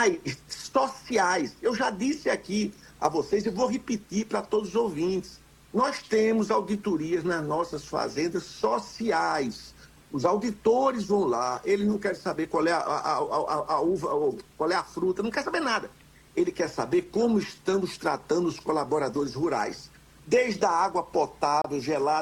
sociais. Eu já disse aqui a vocês e vou repetir para todos os ouvintes. Nós temos auditorias nas nossas fazendas sociais. Os auditores vão lá, ele não quer saber qual é a uva, qual é a fruta, não quer saber nada. Ele quer saber como estamos tratando os colaboradores rurais. Desde a água potável, gelada,